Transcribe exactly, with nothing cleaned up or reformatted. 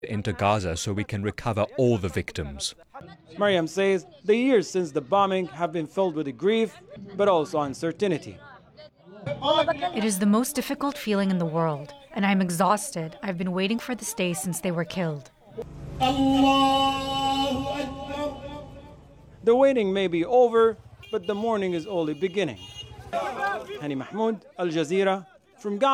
into Gaza so we can recover all the victims. Mariam says the years since the bombing have been filled with grief, but also uncertainty. It is the most difficult feeling in the world, and I'm exhausted. I've been waiting for this day since they were killed. The waiting may be over, but the mourning is only beginning. Hani Mahmoud, Al Jazeera, from Gaza.